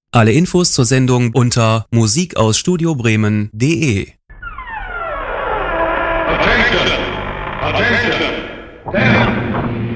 Alle Infos zur Sendung unter musikausstudiobremen.de. Attention! Attention! 10,